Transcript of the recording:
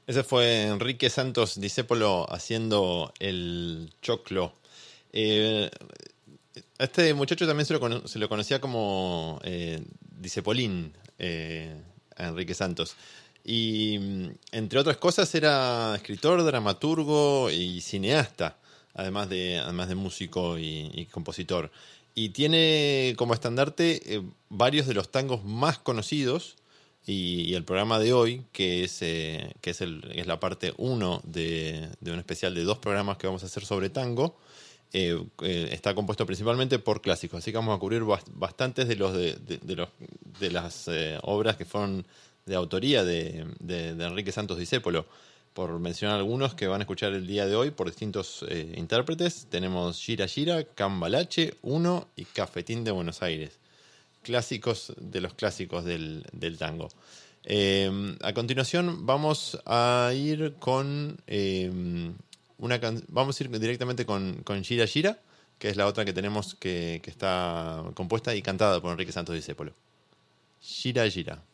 Ese fue Enrique Santos Discépolo haciendo el choclo. Eh, a este muchacho también se lo conocía como Discepolín, a Enrique Santos. Y entre otras cosas era escritor, dramaturgo y cineasta, además de músico y compositor. Y tiene como estandarte varios de los tangos más conocidos y el programa de hoy, que es la parte uno de un especial de 2 programas que vamos a hacer sobre tango, está compuesto principalmente por clásicos. Así que vamos a cubrir bastantes de las obras que fueron de autoría de Enrique Santos Discépolo. Por mencionar algunos que van a escuchar el día de hoy por distintos intérpretes, tenemos Gira Gira, Cambalache, Uno y Cafetín de Buenos Aires. Clásicos de los clásicos del tango. A continuación vamos a ir con vamos a ir directamente con Gira Gira, que es la otra que tenemos que está compuesta y cantada por Enrique Santos Discépolo. Gira Gira.